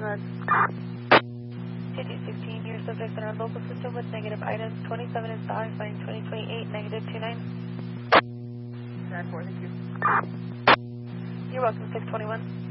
CT16, your subject in our local system with negative items. 27 in stock, flying 2028, negative 29. 9-4, thank you. You're welcome, 621.